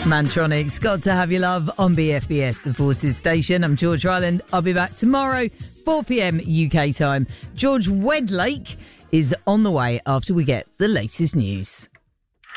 Mantronics, Got to Have Your Love on BFBS, the Forces station. I'm George Ryland. I'll be back tomorrow, 4 p.m. UK time. George Wedlake is on the way after we get the latest news.